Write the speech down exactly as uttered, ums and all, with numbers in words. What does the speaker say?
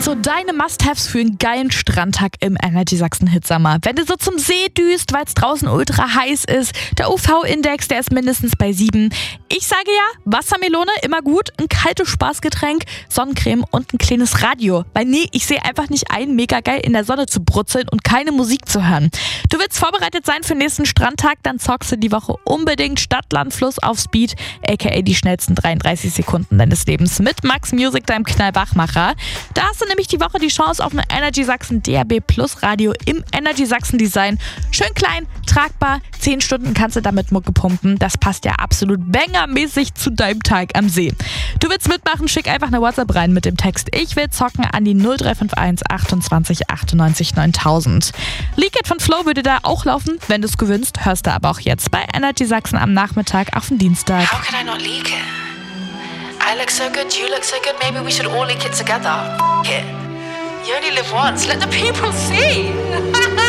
so deine Must-Haves für einen geilen Strandtag im Energy Sachsen Hitsommer. Wenn du so zum See düst, weil es draußen ultra heiß ist, der U V-Index, der ist mindestens bei sieben. Ich sage ja, Wassermelone, immer gut, ein kaltes Spaßgetränk, Sonnencreme und ein kleines Radio. Weil nee, ich sehe einfach nicht ein, mega geil in der Sonne zu brutzeln und keine Musik zu hören. Du willst vorbereitet sein für den nächsten Strandtag, dann zockst du die Woche unbedingt Stadt, Land, Fluss auf Speed, aka die schnellsten dreiunddreißig Sekunden deines Lebens mit Max Music, deinem Knallwachmacher. Da hast du nämlich die Woche die Chance auf ein Energy Sachsen D A B Plus Radio im Energy Sachsen Design. Schön klein, tragbar, zehn Stunden kannst du damit Mucke pumpen. Das passt ja absolut bangermäßig zu deinem Tag am See. Du willst mitmachen, schick einfach eine WhatsApp rein mit dem Text Ich will zocken an die null drei fünf eins achtundzwanzig achtundneunzig neuntausend. Leak It von Flo würde da auch laufen. Wenn du es gewünscht, hörst du aber auch jetzt bei Energy Sachsen am Nachmittag auf den Dienstag. How can I not leak it? I look so good, you look so good, maybe we should all leak it together. F- it. You only live once, let the people see.